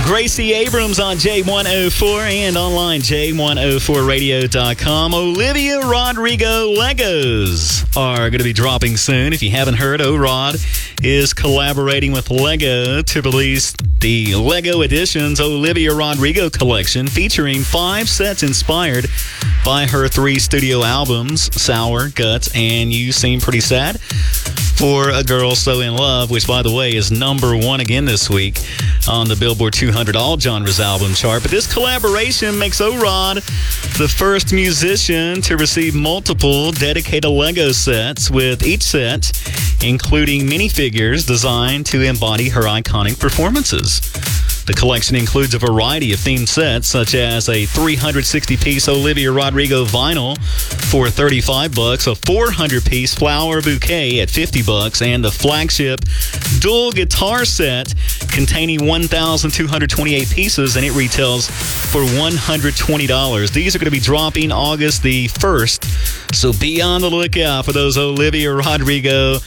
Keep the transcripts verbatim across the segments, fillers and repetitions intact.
Gracie Abrams on J one oh four and online J one oh four radio dot com. Olivia Rodrigo Legos are going to be dropping soon. If you haven't heard, O-Rod is collaborating with Lego to release the Lego Editions Olivia Rodrigo collection, featuring five sets inspired by her three studio albums, Sour, Guts, and You Seem Pretty Sad. For a Girl So In Love, which, by the way, is number one again this week on the Billboard two hundred All Genres album chart. But this collaboration makes O-Rod the first musician to receive multiple dedicated Lego sets, with each set including minifigures designed to embody her iconic performances. The collection includes a variety of themed sets, such as a three hundred sixty piece Olivia Rodrigo vinyl for thirty-five bucks, a four hundred piece flower bouquet at fifty bucks, and the flagship dual guitar set containing one thousand two hundred twenty-eight pieces, and it retails for one hundred twenty dollars. These are going to be dropping August the first, so be on the lookout for those Olivia Rodrigo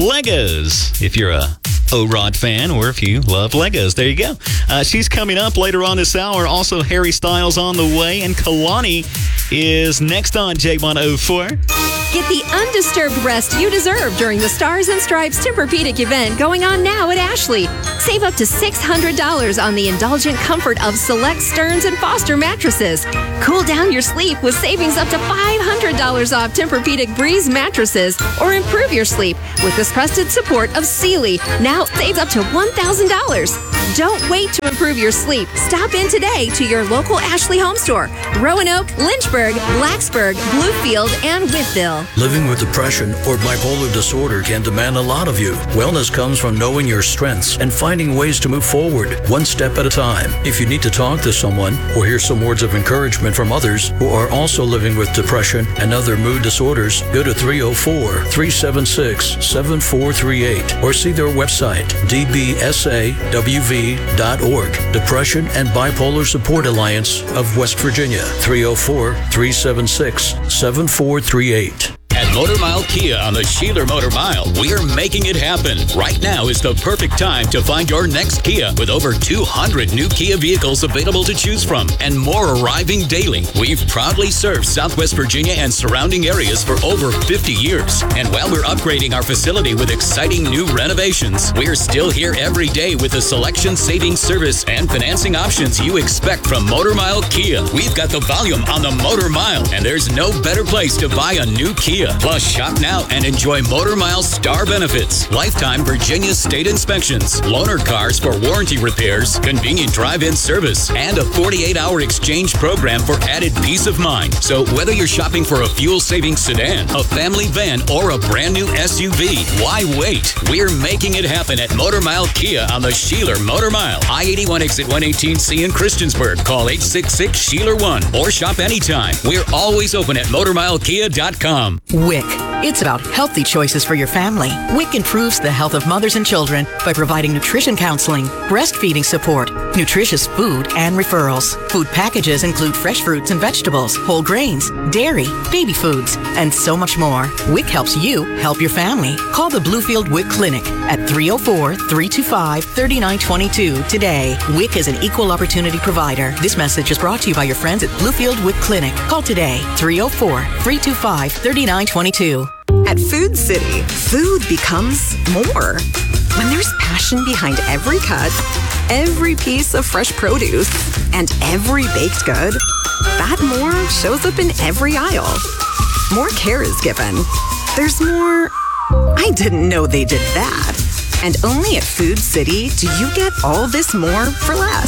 Legos if you're a O-Rod fan, or if you love Legos. There you go. Uh, she's coming up later on this hour. Also, Harry Styles on the way, and Kalani is next on J one oh four. Get the undisturbed rest you deserve during the Stars and Stripes Tempur-Pedic event going on now at Ashley. Save up to six hundred dollars on the indulgent comfort of select Stearns and Foster mattresses. Cool down your sleep with savings up to five hundred dollars off Tempur-Pedic Breeze mattresses, or improve your sleep with the trusted support of Sealy. Now save up to one thousand dollars. Don't wait to improve your sleep. Stop in today to your local Ashley Home Store, Roanoke, Lynchburg, Blacksburg, Bluefield, and Whitville. Living with depression or bipolar disorder can demand a lot of you. Wellness comes from knowing your strengths and finding ways to move forward, one step at a time. If you need to talk to someone or hear some words of encouragement from others who are also living with depression and other mood disorders, go to three oh four, three seven six, seven four three eight or see their website, d b s a w v dot org. Depression and Bipolar Support Alliance of West Virginia, three oh four, three seven six, seven four three eight. At Motor Mile Kia on the Sheeler Motor Mile, we're making it happen. Right now is the perfect time to find your next Kia, with over two hundred new Kia vehicles available to choose from and more arriving daily. We've proudly served Southwest Virginia and surrounding areas for over fifty years. And while we're upgrading our facility with exciting new renovations, we're still here every day with the selection, saving service, and financing options you expect from Motor Mile Kia. We've got the volume on the Motor Mile, and there's no better place to buy a new Kia. Plus, shop now and enjoy Motor Mile Star benefits, lifetime Virginia state inspections, loaner cars for warranty repairs, convenient drive-in service, and a forty-eight hour exchange program for added peace of mind. So whether you're shopping for a fuel-saving sedan, a family van, or a brand new S U V, why wait? We're making it happen at Motor Mile Kia on the Sheeler Motor Mile. I eighty-one exit one eighteen C in Christiansburg. Call eight six six, Sheeler one or shop anytime. We're always open at motor mile kia dot com. WIC. It's about healthy choices for your family. WIC improves the health of mothers and children by providing nutrition counseling, breastfeeding support, nutritious food, and referrals. Food packages include fresh fruits and vegetables, whole grains, dairy, baby foods, and so much more. WIC helps you help your family. Call the Bluefield WIC Clinic at three oh four, three two five, three nine two two today. WIC is an equal opportunity provider. This message is brought to you by your friends at Bluefield WIC Clinic. Call today, three oh four, three two five, three nine two two. At Food City, food becomes more. When there's passion behind every cut, every piece of fresh produce, and every baked good, that more shows up in every aisle. More care is given. There's more, I didn't know they did that. And only at Food City do you get all this more for less.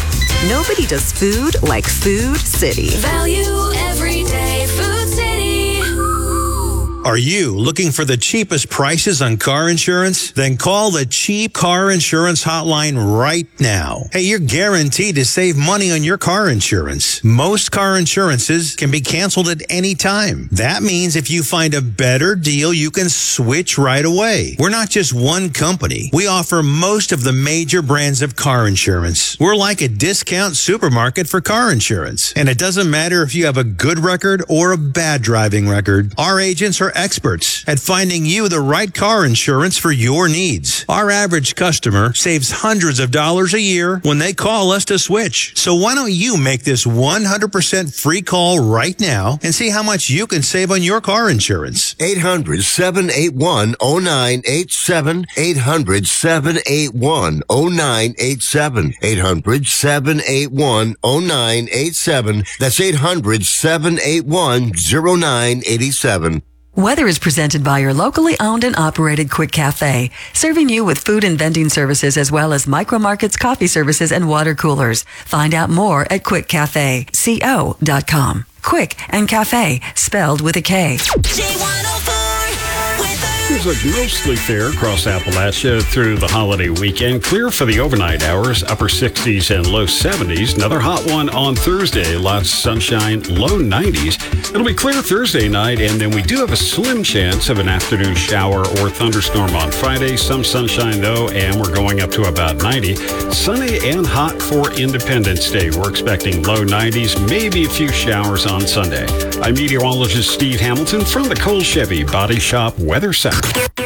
Nobody does food like Food City. Value every day, Food City. Are you looking for the cheapest prices on car insurance? Then call the Cheap Car Insurance Hotline right now. Hey, you're guaranteed to save money on your car insurance. Most car insurances can be canceled at any time. That means if you find a better deal, you can switch right away. We're not just one company. We offer most of the major brands of car insurance. We're like a discount supermarket for car insurance. And it doesn't matter if you have a good record or a bad driving record. Our agents are experts at finding you the right car insurance for your needs. Our average customer saves hundreds of dollars a year when they call us to switch. So why don't you make this one hundred percent free call right now and see how much you can save on your car insurance? eight hundred, seven eight one, oh nine eight seven. eight hundred, seven eight one, oh nine eight seven. eight hundred, seven eight one, oh nine eight seven. That's eight hundred, seven eight one, oh nine eight seven. Weather is presented by your locally owned and operated Quick Cafe, serving you with food and vending services as well as micro markets, coffee services, and water coolers. Find out more at quick cafe co dot com. Quick and Cafe, spelled with a K. Things look mostly fair across Appalachia through the holiday weekend. Clear for the overnight hours, upper sixties and low seventies. Another hot one on Thursday. Lots of sunshine, low nineties. It'll be clear Thursday night, and then we do have a slim chance of an afternoon shower or thunderstorm on Friday. Some sunshine, though, and we're going up to about ninety. Sunny and hot for Independence Day. We're expecting low nineties, maybe a few showers on Sunday. I'm meteorologist Steve Hamilton from the Cole Chevy Body Shop Weather Center.